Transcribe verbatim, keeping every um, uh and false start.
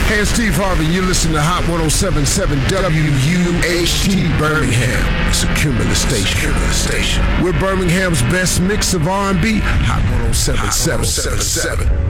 Hey, it's Steve Harvey. You're listening to Hot one oh seven point seven W U H T Birmingham. It's a Cumulus station. Cumulus station. We're Birmingham's best mix of R and B. Hot one oh seven point seven.